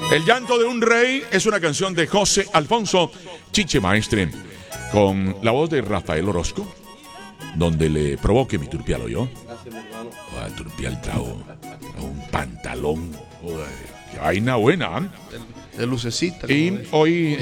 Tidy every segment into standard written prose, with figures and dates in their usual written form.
El llanto de un rey es una canción de José Alfonso Chiche Maestre, con la voz de Rafael Orozco, donde le provoque mi turpial, ¿o yo? Gracias, mi hermano. Turpial trago un pantalón. Joder, qué vaina buena, ¿eh? De lucecita. Y hoy...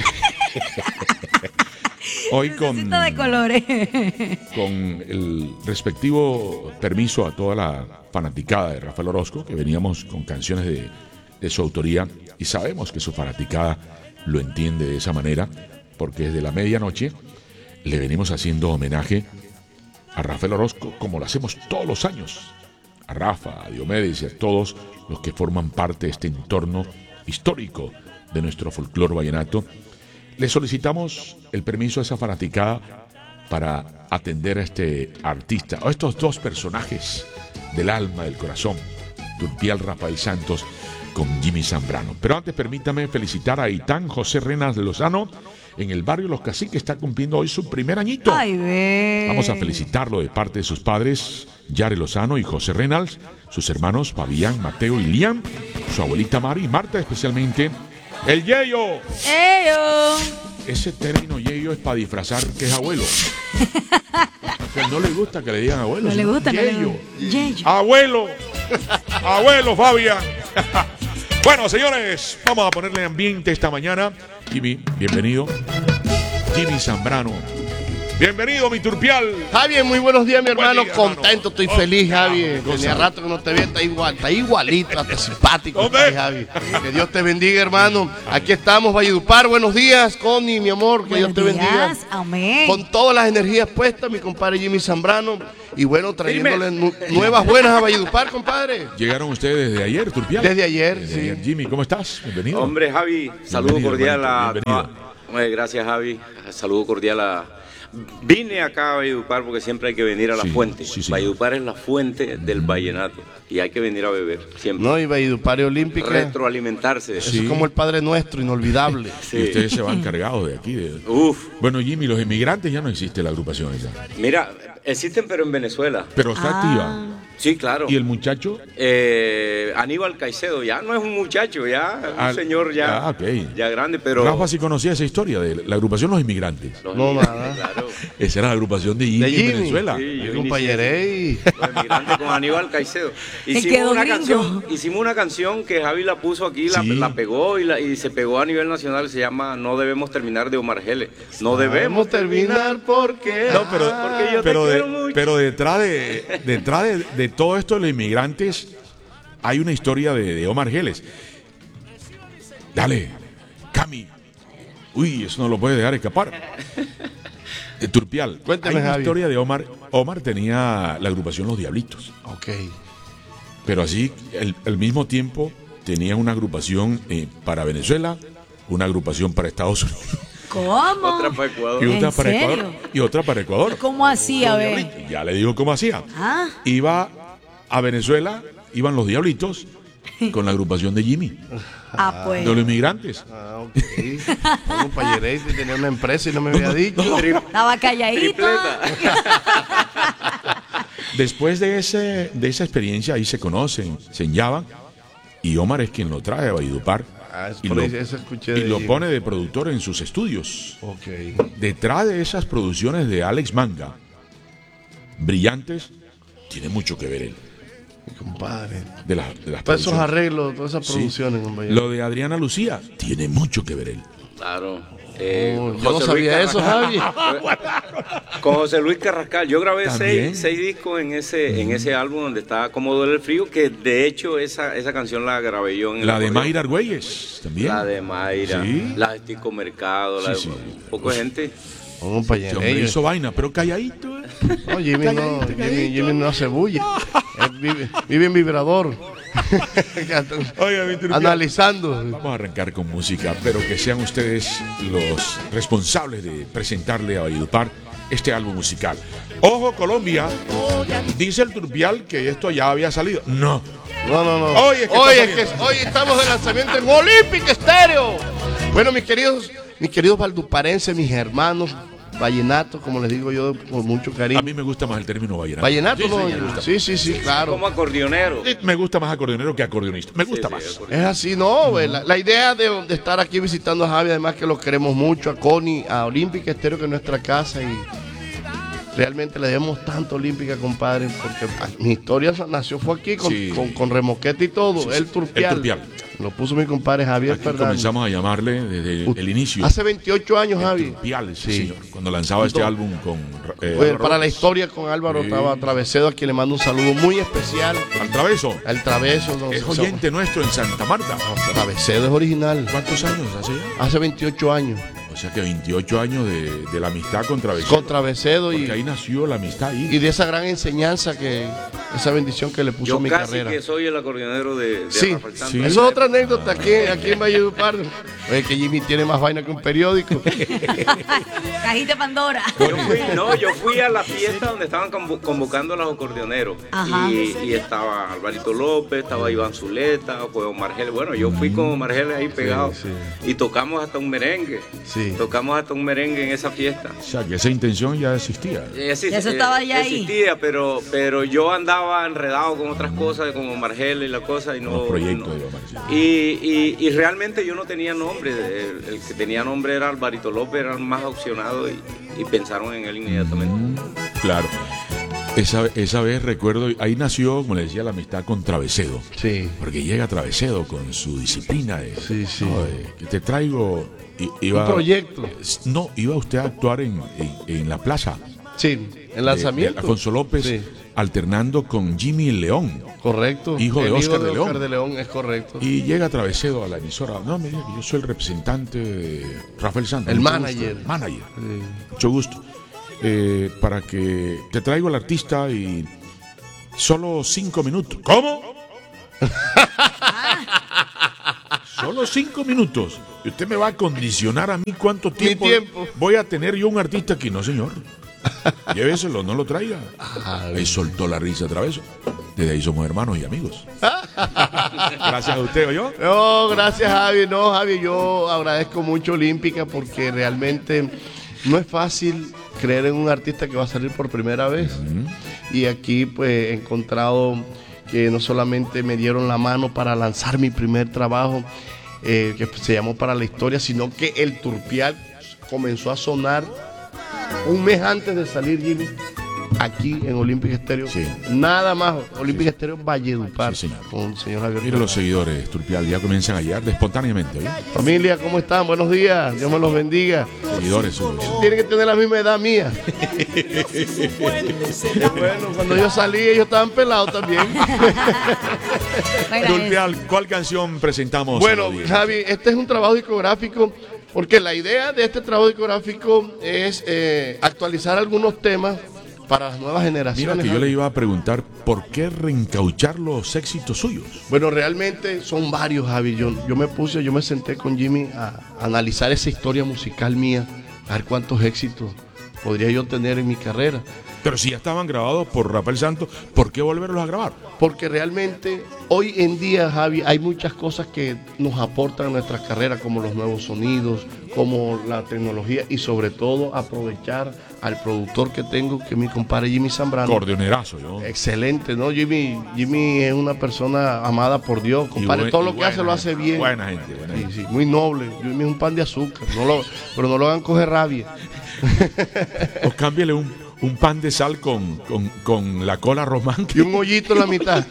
Hoy con de colores. Con el respectivo permiso a toda la fanaticada de Rafael Orozco, que veníamos con canciones de su autoría, y sabemos que su fanaticada lo entiende de esa manera, porque desde la medianoche le venimos haciendo homenaje a Rafael Orozco, como lo hacemos todos los años, a Rafa, a Diomedes y a todos los que forman parte de este entorno histórico de nuestro folclore vallenato. Le solicitamos el permiso a esa fanaticada para atender a este artista, a estos dos personajes del alma, del corazón, Turpial Rafael Santos con Jimmy Zambrano. Pero antes permítame felicitar a Itán José Renas de Lozano en el barrio Los Caciques, está cumpliendo hoy su primer añito. Ay, ve. Vamos a felicitarlo de parte de sus padres, Yare Lozano y José Reynals, sus hermanos Fabián, Mateo y Liam, su abuelita Mari y Marta, especialmente el Yeyo. ¡Eyo! Ese término Yeyo es para disfrazar que es abuelo. O sea, no le gusta que le digan abuelo. No le gusta, Yeyo. Yeyo. Abuelo. Abuelo, Fabián. Bueno, señores, vamos a ponerle ambiente esta mañana. Jimmy, bienvenido. Jimmy Zambrano. Bienvenido, mi turpial. Javier, muy buenos días, mi hermano. Día, Contento, estoy feliz, Javier. Tenía rato que no te veía, está igualito, hasta simpático. Javier. Que Dios te bendiga, hermano. Aquí estamos, Valledupar. Buenos días, Connie, mi amor. Que Dios te bendiga. Amén. Con todas las energías puestas, mi compadre Jimmy Zambrano. Y bueno, trayéndole nuevas buenas a Valledupar, compadre. ¿Llegaron ustedes desde ayer, turpial? Desde ayer, sí. Ayer. Jimmy, ¿cómo estás? Bienvenido. Hombre, Javi, saludo cordial a... Bienvenido. Gracias, Javi. Saludo cordial a... Vine acá a Valledupar porque siempre hay que venir a la fuente. Sí. Valledupar es la fuente del vallenato y hay que venir a beber siempre. No, y Valledupar Olímpica. Retroalimentarse. Eso es como el Padre Nuestro, inolvidable. Sí. Y ustedes se van cargados de aquí. Uf. Bueno, Jimmy, los inmigrantes ya no existe la agrupación esa. Mira, existen pero en Venezuela. Pero está activa. Sí, claro. ¿Y el muchacho? Aníbal Caicedo, ya no es un muchacho, ya es un señor okay. ya grande, pero... Rafa sí conocía esa historia de la agrupación Los Inmigrantes. No, nada. Claro. Esa era la agrupación de Jimmy en Venezuela. Sí, yo compañeré. Los Inmigrantes con Aníbal Caicedo. Hicimos una canción que Javi la puso aquí, la pegó y se pegó a nivel nacional, se llama No debemos terminar, de Omar Geles. No debemos terminar porque... No, porque yo te quiero mucho. pero detrás de todo esto de los inmigrantes hay una historia de Omar Geles. Dale, Cami. Uy, eso no lo puede dejar escapar. Turpial. Cuéntame, hay una Javi. historia de Omar. Omar tenía la agrupación Los Diablitos. Ok. Pero así, al mismo tiempo, tenía una agrupación para Venezuela, una agrupación para Estados Unidos. ¿Cómo? Otra para Ecuador. Y otra ¿En para serio? Ecuador. Y otra para Ecuador. ¿Cómo así, a ver? Ya le digo cómo hacía. Ah. Iba a Venezuela, iban los Diablitos con la agrupación de Jimmy, Ah, pues. de los inmigrantes. Ah, ok. No, compañeré, tenía una empresa y no me había dicho. Estaba calladito. Tripleta. Después de esa experiencia, ahí se conocen, se enllavan, y Omar es quien lo trae a Valledupar y, por eso escuché y de lo Jimmy. pone de productor en sus estudios. Ok. Detrás de esas producciones de Alex Manga, brillantes, tiene mucho que ver él. Mi compadre. De las Todos esos producciones. arreglos, todas esas Sí. producciones, compañero. Lo de Adriana Lucía tiene mucho que ver él. Claro. Yo no José sabía Luis eso, Carrascal. Javi. Con José Luis Carrascal. Yo grabé ¿También? seis discos en ese álbum donde está Como Duele el Frío, que de hecho esa canción la grabé yo en el La de acordeón. Mayra Argüelles también. La de Mayra, Sí. la de Tico Mercado, la de Sí. un poco de gente. Un Ese compañero. hombre hizo vaina, pero calladito. No, Jimmy no hace bulla. Él vive en vibrador. Oiga, mi turpial. Analizando. Vamos a arrancar con música, pero que sean ustedes los responsables de presentarle a Valledupar este álbum musical. Ojo, Colombia, dice el Turpial que esto ya había salido. No. No. Hoy es que está saliendo. Hoy estamos de lanzamiento en Olympic Stereo. Bueno, mis queridos valduparenses, mis hermanos vallenato, como les digo yo, con mucho cariño. A mí me gusta más el término vallenato. Vallenato, sí, ¿no? Sí, claro. Como acordeonero. Me gusta más acordeonero que acordeonista. Me gusta más. Es así, ¿no? La idea de estar aquí visitando a Javi, además que lo queremos mucho, a Connie, a Olímpica Estéreo, que es nuestra casa, y realmente le debemos tanto a Olímpica, compadre, porque mi historia fue aquí con Remoquete y todo, el Turpial. Lo puso mi compadre Javier Aquí Fernández. comenzamos a llamarle desde el inicio. Hace 28 años, Javi. Turpial, sí, señor. Cuando lanzaba este álbum con para la historia con Álvaro estaba Travesedo, a quien le mando un saludo muy especial. Al Traveso. Al Traveso. Es oyente nuestro en Santa Marta. Travesedo es original. ¿Cuántos años hace ya? Hace 28 años. O sea que 28 años de la amistad con Travesedo. Con Travesedo. Porque ahí nació la amistad. Y de esa gran enseñanza, esa bendición que le puso a mi carrera. Yo casi que soy el acordeonero de Rafael Santos. Sí. Eso es otra anécdota aquí en Valledupar. Oye, que Jimmy tiene más vaina que un periódico. Cajita Pandora. Yo fui a la fiesta donde estaban convocando a los acordeoneros. Y estaba Alvarito López, estaba Iván Zuleta, fue Omar Geles. Bueno, yo fui con Omar Geles ahí pegado. Sí. Y tocamos hasta un merengue. Sí. Tocamos hasta un merengue en esa fiesta. O sea, que esa intención ya existía. Eso estaba ya ahí. Existía, pero yo andaba enredado con otras cosas, como Omar Geles y la cosa, y no. Los proyectos de Omar. Y realmente yo no tenía nombre. El que tenía nombre era Alvarito López, era el más opcionado y pensaron en él inmediatamente. Claro. Esa vez recuerdo, ahí nació, como le decía, la amistad con Travesedo. Sí. Porque llega Travesedo con su disciplina de, sí. ¿no? Que te traigo. Iba, un proyecto. No, iba usted a actuar en la plaza. Sí, en lanzamiento. De Alfonso López, sí. Alternando con Jimmy León. Correcto. Hijo de Oscar de León. Oscar de León, es correcto. Y llega Travesedo a la emisora. No, me diga que yo soy el representante de Rafael Santos. El manager. Sí. Mucho gusto. Para que te traigo al artista y solo 5 minutos. ¿Cómo? Solo 5 minutos. Y usted me va a condicionar a mí cuánto tiempo voy a tener yo un artista aquí. No, señor. Lléveselo, no lo traiga. Ahí soltó la risa Traveso. Desde ahí somos hermanos y amigos. Gracias a usted, ¿o yo? No, gracias, Javi. No, Javi, yo agradezco mucho Olímpica porque realmente no es fácil creer en un artista que va a salir por primera vez. Y aquí pues he encontrado que no solamente me dieron la mano para lanzar mi primer trabajo, que se llamó Para la Historia, sino que el Turpial comenzó a sonar un mes antes de salir, Jimmy, aquí en Olímpica Estéreo. Sí. Nada más, Olímpica Estéreo Valledupar. Sí, señor. Con el señor Javier. Mira, los seguidores Turpial ya comienzan a llegar espontáneamente. ¿Oye? Familia, ¿cómo están? Buenos días, Dios me los bendiga. Seguidores. Tienen que tener la misma edad mía. Bueno, cuando yo salí, ellos estaban pelados también. Turpial, ¿cuál canción presentamos? Bueno, Javi, este es un trabajo discográfico. Porque la idea de este trabajo discográfico es actualizar algunos temas para las nuevas generaciones. Mira que yo le iba a preguntar, ¿por qué reencauchar los éxitos suyos? Bueno, realmente son varios, Javi. Yo me senté con Jimmy a analizar esa historia musical mía, a ver cuántos éxitos podría yo tener en mi carrera. Pero si ya estaban grabados por Rafael Santos, ¿por qué volverlos a grabar? Porque realmente hoy en día, Javi, hay muchas cosas que nos aportan a nuestra carrera, como los nuevos sonidos, como la tecnología y sobre todo aprovechar al productor que tengo, que es mi compadre Jimmy Zambrano. Cordionerazo, ¿no? Excelente, ¿no? Jimmy es una persona amada por Dios, compadre. Todo lo que hace lo hace bien. Buena gente, buena gente. Sí, muy noble. Jimmy es un pan de azúcar, pero no lo hagan coger rabia. O cámbiale un pan de sal con la cola román. Y un hoyito en la mitad.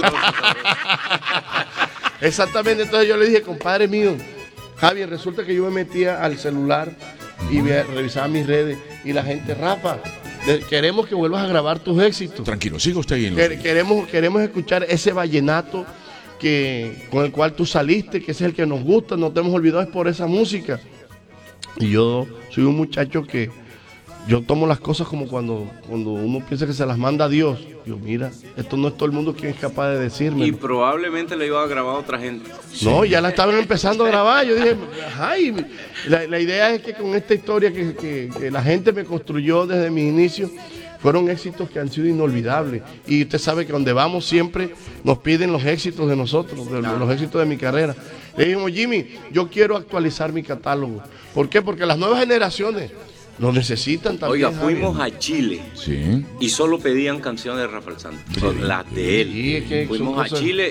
Exactamente, entonces yo le dije, compadre mío, Javier, resulta que yo me metía al celular y revisaba mis redes y la gente, Rafa, queremos que vuelvas a grabar tus éxitos. Tranquilo, siga usted ahí. Queremos escuchar ese vallenato con el cual tú saliste, que ese es el que nos gusta, no te hemos olvidado, es por esa música. Y yo soy un muchacho que yo tomo las cosas como cuando uno piensa que se las manda a Dios. Yo, mira, esto no es todo el mundo quien es capaz de decirme. Y probablemente le iba a grabar a otra gente. No, ya la estaban empezando a grabar. Yo dije, ay, la idea es que con esta historia que la gente me construyó desde mis inicios, fueron éxitos que han sido inolvidables. Y usted sabe que donde vamos siempre nos piden los éxitos de nosotros, los éxitos de mi carrera. Le dijimos, Jimmy, yo quiero actualizar mi catálogo. ¿Por qué? Porque las nuevas generaciones Lo necesitan también. Oiga, fuimos a Chile. Sí. Y solo pedían canciones de Rafael Santos. Son las de él. Sí, es que fuimos a Chile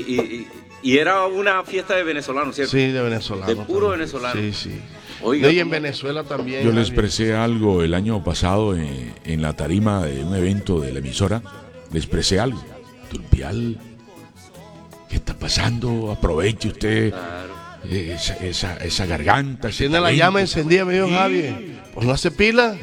y era una fiesta de venezolanos, ¿cierto? Sí, de venezolanos. De puro también. venezolano. Sí, sí. Oiga, y en Venezuela también. Yo le Javier. expresé algo el año pasado en la tarima de un evento de la emisora. Le expresé algo. Turpial, ¿qué está pasando? Aproveche usted. Claro. Esa garganta. Tiene la llama encendida, me dijo Javi. Póngase pila.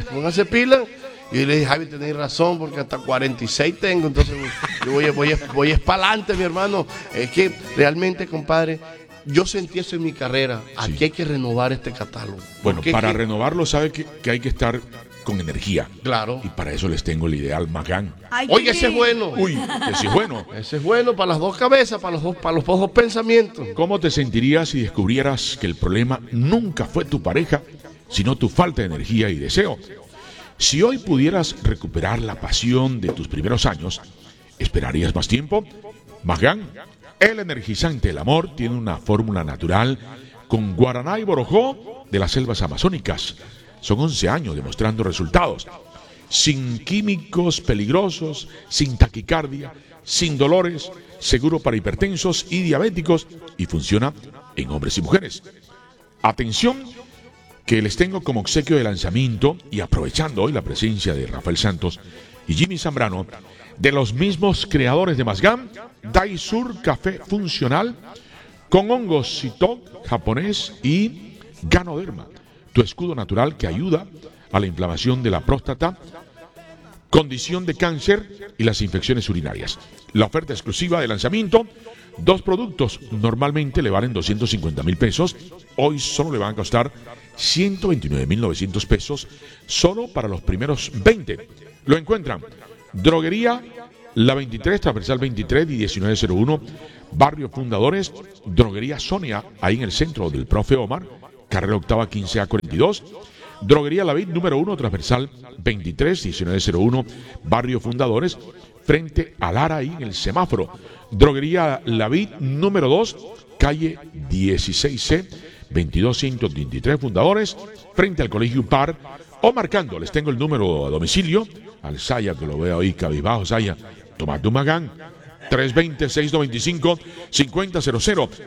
Y yo le dije, Javi, tenéis razón, porque hasta 46 tengo. Entonces, yo voy para adelante, mi hermano. Es que realmente, compadre, yo sentí eso en mi carrera. Aquí Sí. hay que renovar este catálogo. Bueno, Porque para es que- renovarlo, sabe que hay que estar con energía. Claro. Y para eso les tengo el ideal Magán. Ay, Oye, ese es bueno. Uy, que sí es bueno. Ese es bueno para las dos cabezas, para los dos pensamientos. ¿Cómo te sentirías si descubrieras que el problema nunca fue tu pareja, sino tu falta de energía y deseo? Si hoy pudieras recuperar la pasión de tus primeros años, ¿esperarías más tiempo? Magán, el energizante del amor, tiene una fórmula natural con guaraná y borojó de las selvas amazónicas. Son 11 años demostrando resultados. Sin químicos peligrosos, sin taquicardia, sin dolores, seguro para hipertensos y diabéticos y funciona en hombres y mujeres. Atención, que les tengo como obsequio de lanzamiento y aprovechando hoy la presencia de Rafael Santos y Jimmy Zambrano, de los mismos creadores de Mazgam, Daisur Café Funcional con hongos Citok japonés y Ganoderma, tu escudo natural que ayuda a la inflamación de la próstata, condición de cáncer y las infecciones urinarias. La oferta exclusiva de lanzamiento, 2 productos normalmente le valen 250,000 pesos, hoy solo le van a costar 129,900 pesos, solo para los primeros 20. Lo encuentran Droguería La 23, Transversal 23 y 1901, Barrio Fundadores, Droguería Sonia, ahí en el centro del Profe Omar, carrera octava 15A42, Droguería La Vid número 1, Transversal 23, 1901, Barrio Fundadores, frente a Lara, ahí en el semáforo. Droguería La Vid número 2, calle 16C, 2223 Fundadores, frente al Colegio Par, o marcando, les tengo el número a domicilio, al Saya, que lo veo ahí cabizbajo, Saya, toma tu Magán, 320-695-5000.